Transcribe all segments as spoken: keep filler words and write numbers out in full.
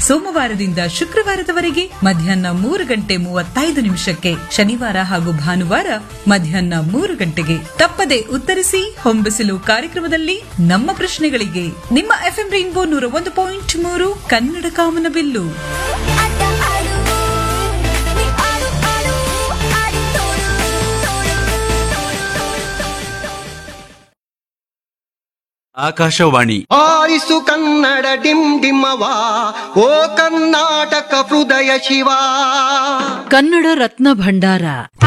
ಸೋಮವಾರದಿಂದ ಶುಕ್ರವಾರದವರೆಗೆ ಮಧ್ಯಾಹ್ನ ಮೂರು ಗಂಟೆ ಮೂವತ್ತೈದು ನಿಮಿಷಕ್ಕೆ, ಶನಿವಾರ ಹಾಗೂ ಭಾನುವಾರ ಮಧ್ಯಾಹ್ನ ಮೂರು ಗಂಟೆಗೆ. ತಪ್ಪದೆ ಉತ್ತರಿಸಿ ಹೊಂಬಿಸಿಲು ಕಾರ್ಯಕ್ರಮದಲ್ಲಿ ನಮ್ಮ ಪ್ರಶ್ನೆಗಳಿಗೆ. ನಿಮ್ಮ ಎಫ್ಎಂ ರೈನ್ಬೋ ನೂರ ಒಂದು ಪಾಯಿಂಟ್ ಮೂರು ಕನ್ನಡ ಕಾಮನಬಿಲ್ಲು. ಆಕಾಶವಾಣಿ ಆರಿಸು ಕನ್ನಡ ಡಿಮ್ ಡಿಮ್ಮವಾ, ಓ ಕರ್ನಾಟಕ ಹೃದಯ ಶಿವ. ಕನ್ನಡ ರತ್ನ ಭಂಡಾರ.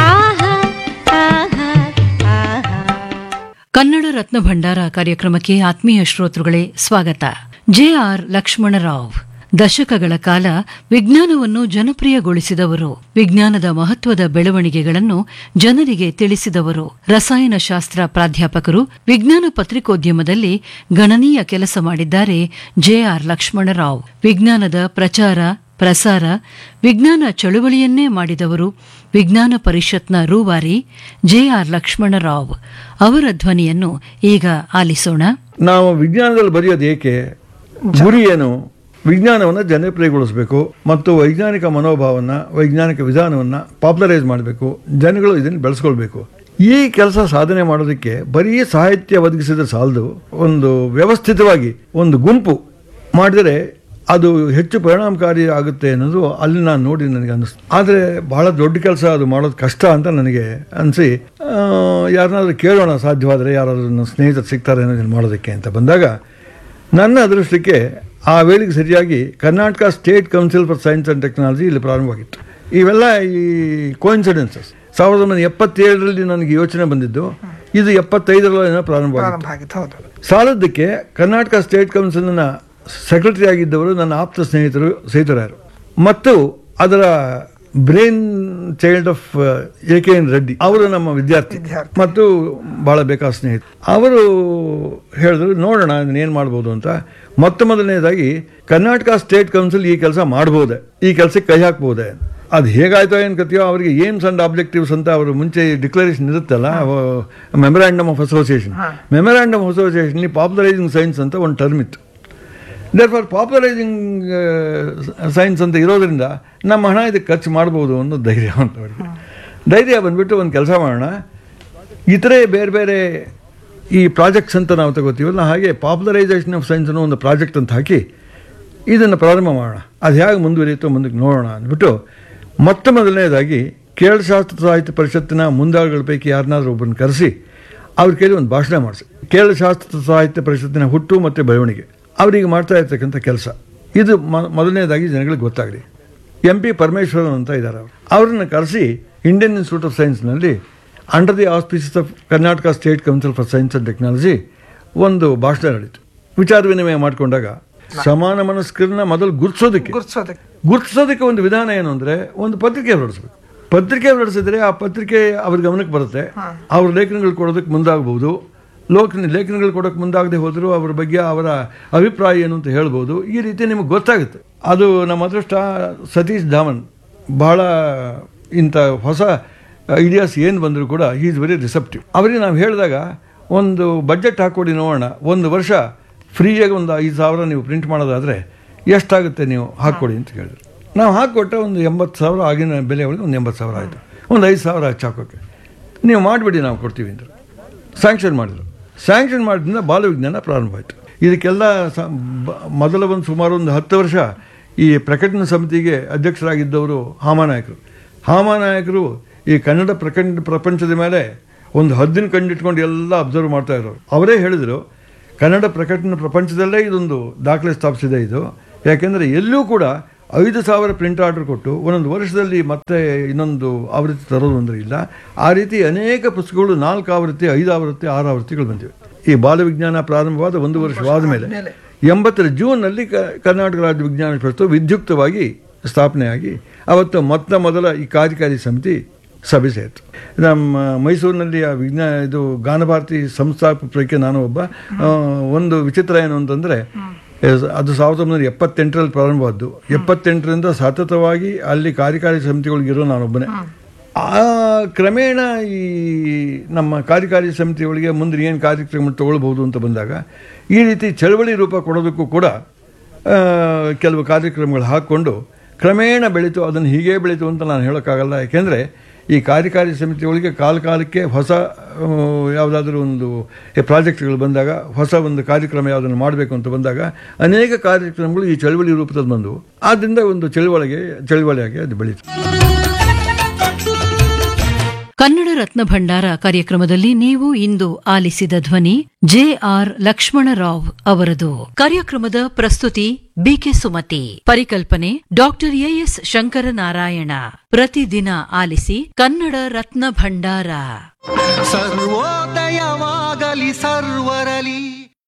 ಕನ್ನಡ ರತ್ನ ಭಂಡಾರ ಕಾರ್ಯಕ್ರಮಕ್ಕೆ ಆತ್ಮೀಯ ಶ್ರೋತೃಗಳೇ ಸ್ವಾಗತ. ಜೆ ಆರ್ ಲಕ್ಷ್ಮಣರಾವ್ ದಶಕಗಳ ಕಾಲ ವಿಜ್ಞಾನವನ್ನು ಜನಪ್ರಿಯಗೊಳಿಸಿದವರು, ವಿಜ್ಞಾನದ ಮಹತ್ವದ ಬೆಳವಣಿಗೆಗಳನ್ನು ಜನರಿಗೆ ತಿಳಿಸಿದವರು, ರಸಾಯನಶಾಸ್ತ್ರ ಪ್ರಾಧ್ಯಾಪಕರು, ವಿಜ್ಞಾನ ಪತ್ರಿಕೋದ್ಯಮದಲ್ಲಿ ಗಣನೀಯ ಕೆಲಸ ಮಾಡಿದ್ದಾರೆ. ಜೆ ಆರ್ ಲಕ್ಷ್ಮಣರಾವ್ ವಿಜ್ಞಾನದ ಪ್ರಚಾರ ಪ್ರಸಾರ, ವಿಜ್ಞಾನ ಚಳುವಳಿಯನ್ನೇ ಮಾಡಿದವರು. ವಿಜ್ಞಾನ ಪರಿಷತ್ನ ರೂವಾರಿ ಜೆ ಆರ್ ಲಕ್ಷ್ಮಣರಾವ್ ಅವರ ಧ್ವನಿಯನ್ನು ಈಗ ಆಲಿಸೋಣ. ನಾವು ವಿಜ್ಞಾನದಲ್ಲಿ ಬರೆಯೋದು ಏಕೆ, ಗುರಿ ಏನು? ವಿಜ್ಞಾನವನ್ನು ಜನಪ್ರಿಯಗೊಳಿಸಬೇಕು ಮತ್ತು ವೈಜ್ಞಾನಿಕ ಮನೋಭಾವವನ್ನು, ವೈಜ್ಞಾನಿಕ ವಿಧಾನವನ್ನು ಪಾಪ್ಯುಲರೈಸ್ ಮಾಡಬೇಕು, ಜನಗಳು ಇದನ್ನು ಬೆಳೆಸ್ಕೊಳ್ಬೇಕು. ಈ ಕೆಲಸ ಸಾಧನೆ ಮಾಡೋದಕ್ಕೆ ಬರೀ ಸಾಹಿತ್ಯ ಒದಗಿಸಿದ ಸಾಲದು, ಒಂದು ವ್ಯವಸ್ಥಿತವಾಗಿ ಒಂದು ಗುಂಪು ಮಾಡಿದರೆ ಅದು ಹೆಚ್ಚು ಪರಿಣಾಮಕಾರಿ ಆಗುತ್ತೆ ಅನ್ನೋದು ಅಲ್ಲಿ ನಾನು ನೋಡಿ ನನಗೆ ಅನ್ನಿಸ್ತು. ಆದರೆ ಬಹಳ ದೊಡ್ಡ ಕೆಲಸ ಅದು ಮಾಡೋದು ಕಷ್ಟ ಅಂತ ನನಗೆ ಅನಿಸಿ, ಯಾರನ್ನಾದ್ರೂ ಕೇಳೋಣ ಸಾಧ್ಯವಾದರೆ, ಯಾರಾದರೂ ನನ್ನ ಸ್ನೇಹಿತರು ಸಿಗ್ತಾರೆ ಅನ್ನೋದನ್ನು ಮಾಡೋದಕ್ಕೆ ಅಂತ ಬಂದಾಗ ನನ್ನ ಅದೃಷ್ಟಕ್ಕೆ ಆ ವೇಳೆಗೆ ಸರಿಯಾಗಿ Karnataka state council for science and technology ಇಲ್ಲಿ ಪ್ರಾರಂಭವಾಗಿತ್ತು. ಇವೆಲ್ಲ ಈ ಕೋಇನ್ಸಿಡೆನ್ಸಸ್. ಸಾವಿರದ ಒಂಬೈನೂರ ಎಪ್ಪತ್ತೇಳರಲ್ಲಿ ನನಗೆ ಯೋಚನೆ ಬಂದಿದ್ದು, ಇದು ಎಪ್ಪತ್ತೈದರಲ್ಲಿ ಪ್ರಾರಂಭವಾಗಿತ್ತು. ಸಾಲದ್ದಕ್ಕೆ ಕರ್ನಾಟಕ ಸ್ಟೇಟ್ ಕೌನ್ಸಿಲ್ನ ಸೆಕ್ರೆಟರಿ ಆಗಿದ್ದವರು ನನ್ನ ಆಪ್ತ ಸ್ನೇಹಿತರು ಸೇತುರಾಯರು ಮತ್ತು ಅದರ brain child of A K N Reddy ಅವರು ನಮ್ಮ ವಿದ್ಯಾರ್ಥಿ ಮತ್ತು ಬಹಳ ಬೇಕಾದ ಸ್ನೇಹಿತರು. ಅವರು ಹೇಳಿದ್ರು ನೋಡೋಣ ಏನು ಮಾಡ್ಬೋದು ಅಂತ. ಮೊತ್ತ ಮೊದಲನೇದಾಗಿ ಕರ್ನಾಟಕ ಸ್ಟೇಟ್ ಕೌನ್ಸಿಲ್ ಈ ಕೆಲಸ ಮಾಡ್ಬೋದೆ, ಈ ಕೆಲಸಕ್ಕೆ ಕೈ ಹಾಕ್ಬೋದೆ. ಅದು ಹೇಗಾಯ್ತೋ ಏನು ಕಥೆಯೋ, ಅವರಿಗೆ ಏಮ್ಸ್ ಅಂಡ್ ಆಬ್ಜೆಕ್ಟಿವ್ಸ್ ಅಂತ ಅವರು ಮುಂಚೆ ಡಿಕ್ಲರೇಷನ್ ಇರುತ್ತಲ್ಲ, memorandum of association. Memorandum of ಅಸೋಸಿಯೇಷನ್ಲಿ popularising science ಅಂತ ಒಂದು ಟರ್ಮ್ ಇತ್ತು. ದೇರ್ ಫಾರ್ ಪಾಪ್ಯುಲರೈಸಿಂಗ್ ಸೈನ್ಸ್ ಅಂತ ಇರೋದ್ರಿಂದ ನಮ್ಮ ಹಣ ಇದಕ್ಕೆ ಖರ್ಚು ಮಾಡ್ಬೋದು ಅನ್ನೋ ಧೈರ್ಯ ಅಂತ ಅವರಿಗೆ. ಧೈರ್ಯ ಬಂದುಬಿಟ್ಟು ಒಂದು ಕೆಲಸ ಮಾಡೋಣ, ಇತರೆ ಬೇರೆ ಬೇರೆ ಈ ಪ್ರಾಜೆಕ್ಟ್ಸ್ ಅಂತ ನಾವು ತಗೋತೀವಲ್ಲ, ಹಾಗೆ ಪಾಪ್ಯುಲರೈಸೇಷನ್ ಆಫ್ ಸೈನ್ಸ್ ಅನ್ನೋ ಒಂದು ಪ್ರಾಜೆಕ್ಟ್ ಅಂತ ಹಾಕಿ ಇದನ್ನು ಪ್ರಾರಂಭ ಮಾಡೋಣ, ಅದು ಹೇಗೆ ಮುಂದುವರಿಯುತ್ತೋ ಮುಂದಕ್ಕೆ ನೋಡೋಣ ಅಂದ್ಬಿಟ್ಟು ಮೊತ್ತ ಮೊದಲನೇದಾಗಿ ಕೇರಳ ಶಾಸ್ತ್ರ ಸಾಹಿತ್ಯ ಪರಿಷತ್ತಿನ ಮುಂದಾಳುಗಳ ಪೈಕಿ ಯಾರನ್ನಾದ್ರೂ ಒಬ್ಬರನ್ನ ಕರೆಸಿ ಅವ್ರ ಕೈಲಿ ಒಂದು ಭಾಷಣ ಮಾಡಿಸಿ, ಕೇರಳ ಶಾಸ್ತ್ರ ಸಾಹಿತ್ಯ ಪರಿಷತ್ತಿನ ಹುಟ್ಟು ಮತ್ತು ಬೆಳವಣಿಗೆ ಅವರಿಗೆ ಮಾಡ್ತಾ ಇರ್ತಕ್ಕಂಥ ಕೆಲಸ ಇದು ಮೊದಲನೇದಾಗಿ ಜನಗಳಿಗೆ ಗೊತ್ತಾಗಲಿ. ಎಂ ಪಿ ಪರಮೇಶ್ವರನ್ ಅಂತ ಇದ್ದಾರೆ, ಅವರು ಅವರನ್ನು ಕರೆಸಿ Indian institute of ಸೈನ್ಸ್ನಲ್ಲಿ under the ಆಸ್ಪಿಸಸ್ of Karnataka state council for science and technology ಒಂದು ಭಾಷಣ ನಡೀತು. ವಿಚಾರ ವಿನಿಮಯ ಮಾಡಿಕೊಂಡಾಗ ಸಮಾನ ಮನಸ್ಕರನ್ನ ಮೊದಲು ಗುರುತಿಸೋದಕ್ಕೆ ಗುರುತಿಸೋದಕ್ಕೆ ಒಂದು ವಿಧಾನ ಏನು ಅಂದರೆ, ಒಂದು ಪತ್ರಿಕೆ ಹೊರಡಿಸ್ಬೇಕು. ಪತ್ರಿಕೆ ಹೊರಡಿಸಿದ್ರೆ ಆ ಪತ್ರಿಕೆ ಅವ್ರ ಗಮನಕ್ಕೆ ಬರುತ್ತೆ, ಅವ್ರ ಲೇಖನಗಳು ಕೊಡೋದಕ್ಕೆ ಮುಂದಾಗಬಹುದು. ಲೋಕ ಲೇಖನಗಳು ಕೊಡೋಕ್ಕೆ ಮುಂದಾಗದೆ ಹೋದರೂ ಅವ್ರ ಬಗ್ಗೆ ಅವರ ಅಭಿಪ್ರಾಯ ಏನು ಅಂತ ಹೇಳ್ಬೋದು. ಈ ರೀತಿ ನಿಮಗೆ ಗೊತ್ತಾಗುತ್ತೆ. ಅದು ನಮ್ಮ ಅದೃಷ್ಟ. ಸತೀಶ್ ಧಾಮನ್ ಬಹಳ ಇಂಥ ಹೊಸ ಐಡಿಯಾಸ್ ಏನು ಬಂದರೂ ಕೂಡ ಹಿ ಈಸ್ ವೆರಿ ರಿಸೆಪ್ಟಿವ್. ಅವರಿಗೆ ನಾವು ಹೇಳಿದಾಗ ಒಂದು ಬಜೆಟ್ ಹಾಕ್ಕೊಡಿ ನೋಡೋಣ, ಒಂದು ವರ್ಷ ಫ್ರೀಯಾಗಿ ಒಂದು ಐದು ಸಾವಿರ ನೀವು ಪ್ರಿಂಟ್ ಮಾಡೋದಾದರೆ ಎಷ್ಟಾಗುತ್ತೆ ನೀವು ಹಾಕ್ಕೊಡಿ ಅಂತ ಹೇಳಿದ್ರು. ನಾವು ಹಾಕ್ಕೊಟ್ಟ ಒಂದು ಎಂಬತ್ತು ಸಾವಿರ, ಆಗಿನ ಬೆಲೆ ಒಳಗೆ ಒಂದು ಎಂಬತ್ತು ಸಾವಿರ ಆಯಿತು. ಒಂದು ಐದು ಸಾವಿರ ಹಚ್ಚಿ ಹಾಕೋಕ್ಕೆ ನೀವು ಮಾಡಿಬಿಡಿ ನಾವು ಕೊಡ್ತೀವಿ ಅಂತ ಸ್ಯಾಂಕ್ಷನ್ ಮಾಡಿದರು. ಸ್ಯಾಂಕ್ಷನ್ ಮಾಡಿದ್ರಿಂದ ಬಾಲವಿಜ್ಞಾನ ಪ್ರಾರಂಭ ಆಯಿತು. ಇದಕ್ಕೆಲ್ಲ ಸ ಮೊದಲ ಒಂದು ಸುಮಾರು ಒಂದು ಹತ್ತು ವರ್ಷ ಈ ಪ್ರಕಟಣಾ ಸಮಿತಿಗೆ ಅಧ್ಯಕ್ಷರಾಗಿದ್ದವರು ಹಾಮಾನಾಯಕರು. ಹಾಮಾನಾಯಕರು ಈ ಕನ್ನಡ ಪ್ರಕಟ ಪ್ರಪಂಚದ ಮೇಲೆ ಒಂದು ಹದ್ದಿನ ಕಂಡಿಟ್ಕೊಂಡು ಎಲ್ಲ ಅಬ್ಸರ್ವ್ ಮಾಡ್ತಾ ಇರೋರು. ಅವರೇ ಹೇಳಿದರು, ಕನ್ನಡ ಪ್ರಕಟಣಾ ಪ್ರಪಂಚದಲ್ಲೇ ಇದೊಂದು ದಾಖಲೆ ಸ್ಥಾಪಿಸಿದೆ ಇದು. ಯಾಕೆಂದರೆ ಎಲ್ಲೂ ಕೂಡ ಐದು ಸಾವಿರ ಪ್ರಿಂಟ್ ಆರ್ಡರ್ ಕೊಟ್ಟು ಒಂದೊಂದು ವರ್ಷದಲ್ಲಿ ಮತ್ತೆ ಇನ್ನೊಂದು ಆವೃತ್ತಿ ತರೋದು ಅಂದರೆ ಇಲ್ಲ. ಆ ರೀತಿ ಅನೇಕ ಪುಸ್ತಕಗಳು ನಾಲ್ಕು ಆವೃತ್ತಿ, ಐದು ಆವೃತ್ತಿ, ಆರು ಆವೃತ್ತಿಗಳು ಬಂದಿವೆ. ಈ ಬಾಲವಿಜ್ಞಾನ ಪ್ರಾರಂಭವಾದ ಒಂದು ವರ್ಷವಾದ ಮೇಲೆ ಎಂಬತ್ತರ ಜೂನ್ನಲ್ಲಿ ಕ ಕರ್ನಾಟಕ ರಾಜ್ಯ ವಿಜ್ಞಾನ ಪರಿಷತ್ತು ವಿದ್ಯುಕ್ತವಾಗಿ ಸ್ಥಾಪನೆಯಾಗಿ ಅವತ್ತು ಮೊತ್ತ ಮೊದಲ ಈ ಕಾರ್ಯಕಾರಿ ಸಮಿತಿ ಸಭೆ ಸೇರಿತು. ನಮ್ಮ ಮೈಸೂರಿನಲ್ಲಿ ಆ ವಿಜ್ಞಾನ ಇದು ಗಾನಭಾರತಿ ಸಂಸ್ಥಾಪಕರಿಗೆ ನಾನು ಒಬ್ಬ. ಒಂದು ವಿಚಿತ್ರ ಏನು ಅಂತಂದರೆ, ಅದು ಸಾವಿರದ ಒಂಬೈನೂರ ಎಪ್ಪತ್ತೆಂಟರಲ್ಲಿ ಪ್ರಾರಂಭವಾದ್ದು. ಎಪ್ಪತ್ತೆಂಟರಿಂದ ಸತತವಾಗಿ ಅಲ್ಲಿ ಕಾರ್ಯಕಾರಿ ಸಮಿತಿಗಳಿಗಿರೋ ನಾನೊಬ್ಬನೇ. ಆ ಕ್ರಮೇಣ ಈ ನಮ್ಮ ಕಾರ್ಯಕಾರಿ ಸಮಿತಿಗಳಿಗೆ ಮುಂದೆ ಏನು ಕಾರ್ಯಕ್ರಮ ತಗೊಳ್ಬೋದು ಅಂತ ಬಂದಾಗ ಈ ರೀತಿ ಚಳವಳಿ ರೂಪ ಕೊಡೋದಕ್ಕೂ ಕೂಡ ಕೆಲವು ಕಾರ್ಯಕ್ರಮಗಳು ಹಾಕ್ಕೊಂಡು ಕ್ರಮೇಣ ಬೆಳೀತು. ಅದನ್ನು ಹೀಗೇ ಬೆಳೀತು ಅಂತ ನಾನು ಹೇಳೋಕ್ಕಾಗಲ್ಲ. ಯಾಕೆಂದರೆ ಈ ಕಾರ್ಯಕಾರಿ ಸಮಿತಿಗಳಿಗೆ ಕಾಲ ಕಾಲಕ್ಕೆ ಹೊಸ ಯಾವುದಾದ್ರೂ ಒಂದು ಪ್ರಾಜೆಕ್ಟ್ಗಳು ಬಂದಾಗ, ಹೊಸ ಒಂದು ಕಾರ್ಯಕ್ರಮ ಯಾವುದನ್ನು ಮಾಡಬೇಕು ಅಂತ ಬಂದಾಗ ಅನೇಕ ಕಾರ್ಯಕ್ರಮಗಳು ಈ ಚಳವಳಿ ರೂಪದಲ್ಲಿ ಬಂದವು. ಆದ್ದರಿಂದ ಒಂದು ಚಳವಳಿಗೆ ಚಳವಳಿಯಾಗಿ ಅದು ಬೆಳೀತು. ಕನ್ನಡ ರತ್ನ ಭಂಡಾರ ಕಾರ್ಯಕ್ರಮದಲ್ಲಿ ನೀವು ಇಂದು ಆಲಿಸಿದ ಧ್ವನಿ ಜೆ ಆರ್ ಲಕ್ಷ್ಮಣರಾವ್ ಅವರದು. ಕಾರ್ಯಕ್ರಮದ ಪ್ರಸ್ತುತಿ ಬಿಕೆ ಸುಮತಿ. ಪರಿಕಲ್ಪನೆ ಡಾಕ್ಟರ್ ಎಎಸ್ ಶಂಕರನಾರಾಯಣ. ಪ್ರತಿದಿನ ಆಲಿಸಿ ಕನ್ನಡ ರತ್ನ ಭಂಡಾರ. ಸರ್ವೋದಯವಾಗಲಿ ಸರ್ವರಲಿ.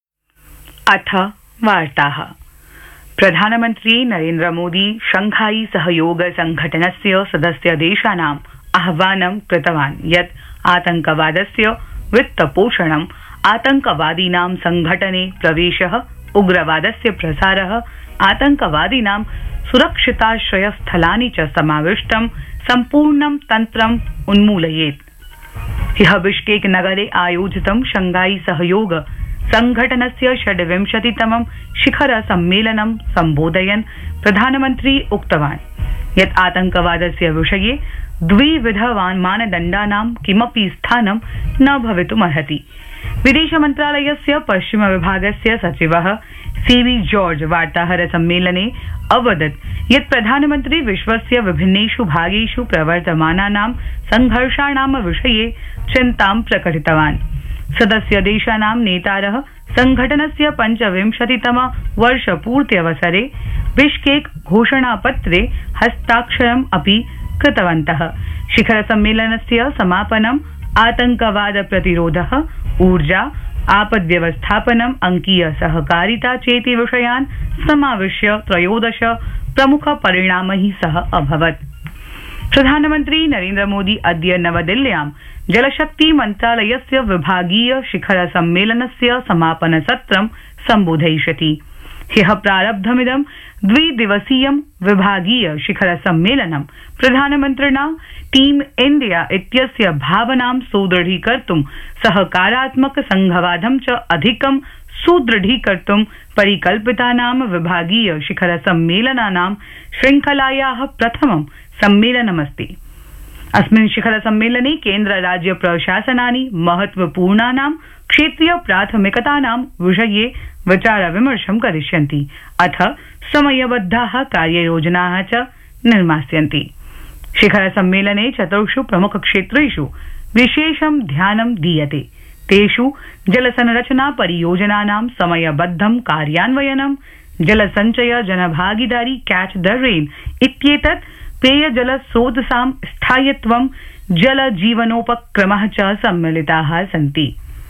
अथ वार्ताः. प्रधानमन्त्री नरेन्द्र मोदी शंघाई सहयोग संघटनस्य सदस्यदेशानाम् आह्वानं कृतवान् यत् आतंकवादस्य वित्तपोषणम्, आतंकवादीनां संघटने प्रवेशः, उग्रवादस्य प्रसारः, आतंकवादीनां सुरक्षिताश्रयस्थलानि च समाविष्टं सम्पूर्णं तन्त्रम् उन्मूलयेत्. ह्यः बिश्केक नगरे आयोजितं शंघाई सहयोग संघटनस्य षड्विंशतितमं शिखर सम्मेलनं सम्बोधयन् प्रधानमन्त्री उक्तवान् यत् आतंकवादस्य विषये द्विविध मानदण्डानां किमपि स्थानं न भवितुमर्हति. विदेश मन्त्रालयस्य पश्चिम विभागस्य सचिवः सीवी जॉर्ज वार्ताहर सम्मेलने अवदत् यत् प्रधानमन्त्री विश्वस्य विभिन्नेषु भागेषु प्रवर्तमानानां संघर्षाणां विषये चिन्तां प्रकटितवान्. सदस्यदेशानां नेतारः संघटनस्य पञ्चविंशतितम वर्षपूर्त्यवसरे बिश्केक घोषणापत्रे हस्ताक्षरम् अपि कृतवन्तः. शिखर सम्मेलनस्य समापनम् आतंकवाद प्रतिरोधः, ऊर्जा, आपद्व्यवस्थापनम्, अंकीय सहकारिता चेति विषयान् समाविश्य त्रयोदश प्रमुख परिणामैः सह अभवत्. प्रधानमन्त्री नरेन्द्र मोदी अद्य नवदिल्ल्यां जलशक्ति मन्त्रालयस्य विभागीय शिखर सम्मेलनस्य समापन सत्रं सम्बोधयिष्यति. ह्यः प्रारब्धमिदं द्विदिवसीयं विभागीय शिखर सम्मेलनं प्रधानमन्त्रिणा टीम इंडिया इत्यस्य भावनां सुदृढीकर्तुं, सहकारात्मक संघवादं च अधिकं सुदृढीकर्तुं परिकल्पितानां विभागीय शिखर सम्मेलनानां श्रृंखलायाः प्रथमं सम्मेलनमस्ति. अस्मिन् शिखर सम्मेलने केन्द्र राज्य प्रशासनानि महत्वपूर्णानां क्षेत्रीय प्राथमिकतानां विषये विचार विमर्शं करिष्यन्ति, अथ समयबद्धाः कार्ययोजनाः च निर्मास्यन्ति. शिखर सम्मेलने चतुर्षु प्रमुख क्षेत्रेषु विशेषं ध्यानं दीयते. तेषु जलसंरचना परियोजनानां समयबद्धं कार्यान्वयनं, जलसञ्चय जनभागीदारी कैच द रेन इत्येतत्, पेयजल स्रोतसां स्थायित्वं, जल जीवनोपक्रमः च सम्मिलिताः सन्ति.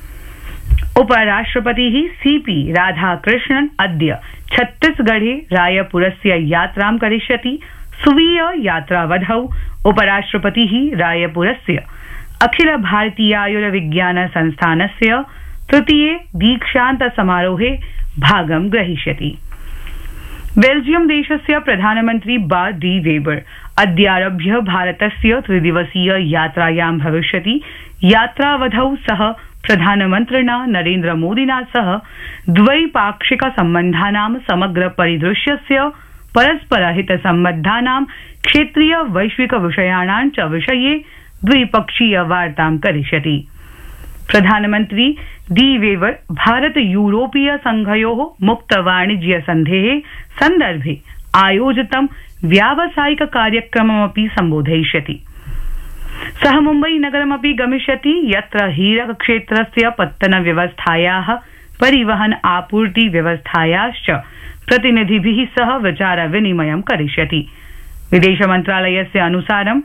उपराष्ट्रपतिः सीपी राधाकृष्णन् अद्य छत्तीसगढ़े रायपुरस्य यात्रां करिष्यति. स्वीय यात्रावधौ उपराष्ट्रपतिः रायपुरस्य अखिल भारतीयायुर्विज्ञान संस्थानस्य तृतीये दीक्षान्त समारोहे भागं ग्रहीष्यति. बेल्जियम देशस्य प्रधानमन्त्री बार्ट डी वेबर अद्यारभ्य भारतस्य त्रिदिवसीय यात्रायां भविष्यति. यात्रावधौ सः प्रधानमन्त्रिणा नरेन्द्र मोदिना सह द्वैपाक्षिक सम्बन्धानां समग्र परिदृश्यस्य, परस्पर हित सम्बद्धानां क्षेत्रीय वैश्विक विषयाणां च विषये द्विपक्षीय वार्तां करिष्यति. प्रधानमन्त्री डी वेवर भारत यूरोपीय संघयोः मुक्त वाणिज्य सन्धेः सन्दर्भे आयोजितं व्यावसायिक कार्यक्रममपि सम्बोधयिष्यति. सः मुम्बई नगरमपि गमिष्यति, यत्र हीरक क्षेत्रस्य पत्तन व्यवस्थायाः, परिवहन आपूर्ति व्यवस्थायाश्च प्रतिनिधिभिः सह विचार विनिमयं करिष्यति. विदेश मन्त्रालयस्य अनुसारं